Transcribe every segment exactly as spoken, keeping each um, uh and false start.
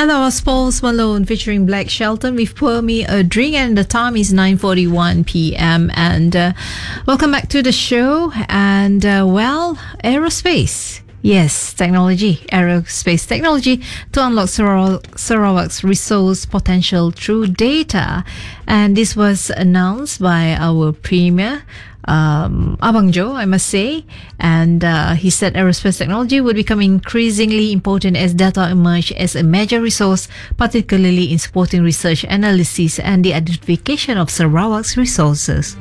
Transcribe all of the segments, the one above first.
And that was Post Malone featuring Black Shelton with Pour Me a Drink, and the time is nine forty-one p.m. And uh, welcome back to the show. And uh, well, aerospace. Yes, technology, aerospace technology to unlock Sarawak, Sarawak's resource potential through data. And this was announced by our Premier, um, Abang Jo, I must say. And uh, he said aerospace technology would become increasingly important as data emerge as a major resource, particularly in supporting research, analysis, and the identification of Sarawak's resources.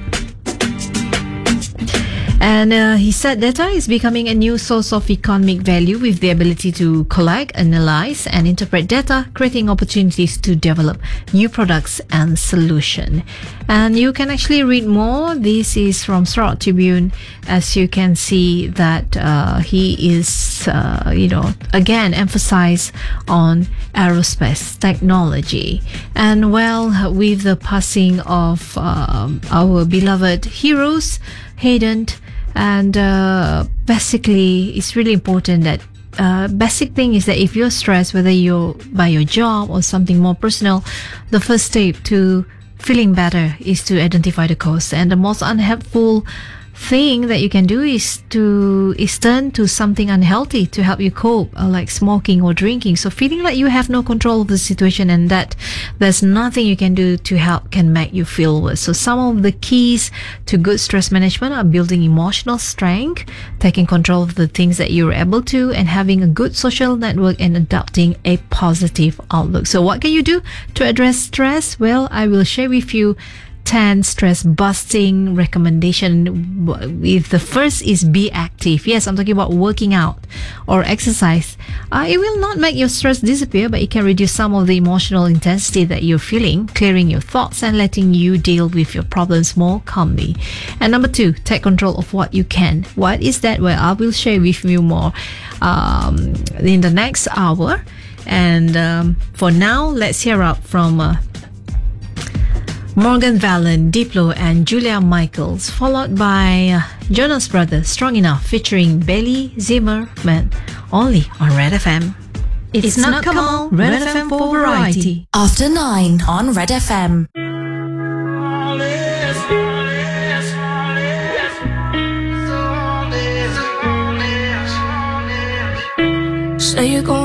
And uh, he said data is becoming a new source of economic value with the ability to collect, analyze, and interpret data, creating opportunities to develop new products and solutions. And you can actually read more. This is from Sarawak Tribune. As you can see that uh, he is, uh, you know, again emphasize on aerospace technology. And well, with the passing of um, our beloved heroes, Hayden, and uh, basically it's really important that uh, basic thing is that if you're stressed, whether you're by your job or something more personal, the first step to feeling better is to identify the cause. And the most unhelpful thing that you can do is to is turn to something unhealthy to help you cope, uh, like smoking or drinking. So feeling like you have no control of the situation and that there's nothing you can do to help can make you feel worse. So some of the keys to good stress management are building emotional strength, taking control of the things that you're able to, and having a good social network and adopting a positive outlook. So what can you do to address stress? Well, I will share with you ten stress busting recommendation. With the first is be active. Yes, I'm talking about working out or exercise. Uh, it will not make your stress disappear, but it can reduce some of the emotional intensity that you're feeling, clearing your thoughts and letting you deal with your problems more calmly. And number two, take control of what you can. What is that? Well, I will share with you more um, in the next hour. And um, for now, let's hear up from uh, Morgan Wallen, Diplo, and Julia Michaels, followed by uh, Jonas Brothers, Strong Enough, featuring Bailey Zimmerman, only on Red F M. It's, it's not Kamal, Red, Red F M for variety. After nine on Red F M. Say you're going